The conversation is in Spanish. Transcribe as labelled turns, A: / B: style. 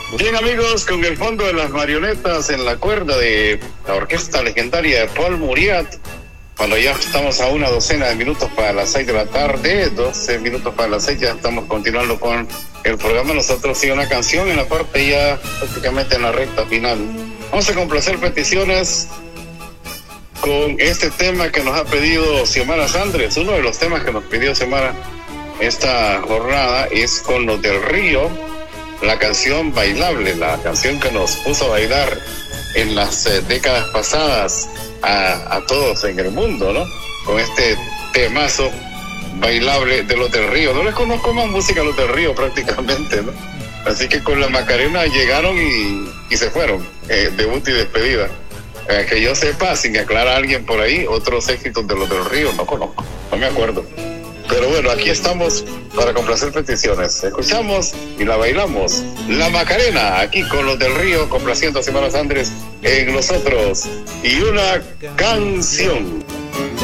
A: Bien, amigos, con el fondo de las marionetas en la cuerda de la orquesta legendaria de Paul Muriat, cuando ya estamos a una docena de minutos para las 6 de la tarde, 12 minutos para las 6, ya estamos continuando con el programa. Nosotros sí una canción en la parte ya prácticamente en la recta final. Vamos a complacer peticiones con este tema que nos ha pedido Xiomara Sandres. Uno de los temas que nos pidió Xiomara esta jornada es con Los del Río, la canción Bailable, la canción que nos puso a bailar en las décadas pasadas a todos en el mundo, ¿no? Con este temazo Bailable de Los del Río. No les conozco más música a Los del Río prácticamente, ¿no? Así que con la Macarena llegaron y se fueron, debut y despedida. Que yo sepa, si me aclara alguien por ahí, otros éxitos de Los del Río no conozco, no me acuerdo. Pero bueno, aquí estamos para complacer peticiones. Escuchamos y la bailamos. La Macarena, aquí con Los del Río, complaciendo a Xiomara Sandres en Nosotros. Y una canción.